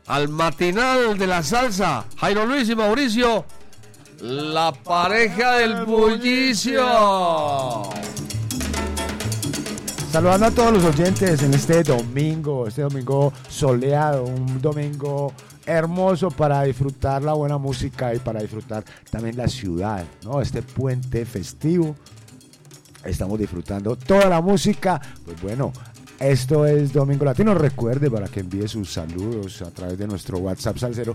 al matinal de la salsa, Jairo Luis y Mauricio, la pareja del bullicio. Saludando a todos los oyentes en este domingo soleado, un domingo hermoso para disfrutar la buena música y para disfrutar también la ciudad, ¿no? Este puente festivo, estamos disfrutando toda la música. Pues bueno, esto es Domingo Latino. Recuerde para que envíe sus saludos a través de nuestro WhatsApp Salsero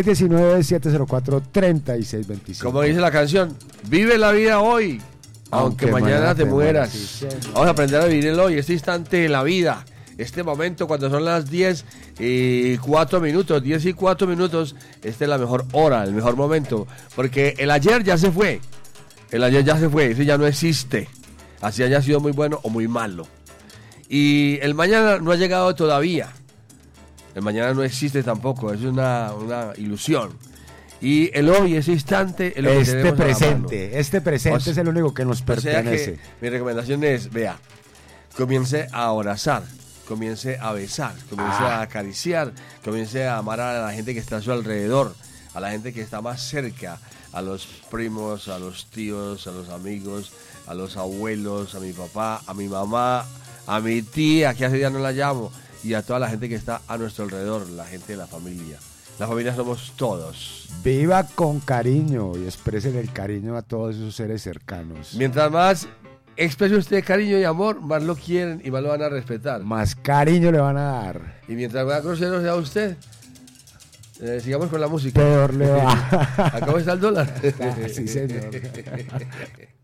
319-704-3625. Como dice la canción, vive la vida hoy, aunque mañana te mueras. Sí, vamos a aprender a vivir el hoy, este instante de la vida, este momento cuando son las 10 y 4 minutos, 10 y 4 minutos, esta es la mejor hora, el mejor momento, porque el ayer ya se fue, ese ya no existe, así haya sido muy bueno o muy malo. Y el mañana no ha llegado todavía. El mañana no existe tampoco, es una ilusión. Y el hoy, ese instante, es lo que tenemos este presente es el único que nos pertenece. Mi recomendación es, vea, comience a abrazar, comience a besar, comience a acariciar, comience a amar a la gente que está a su alrededor, a la gente que está más cerca, a los primos, a los tíos, a los amigos, a los abuelos, a mi papá, a mi mamá, a mi tía, que hace días no la llamo, y a toda la gente que está a nuestro alrededor, la gente de la familia. La familia somos todos. Viva con cariño y expresen el cariño a todos esos seres cercanos. Mientras más exprese usted cariño y amor, más lo quieren y más lo van a respetar. Más cariño le van a dar. Y mientras más grosero sea usted, sigamos con la música. Peor le va. ¿Acá está el dólar? Sí, señor.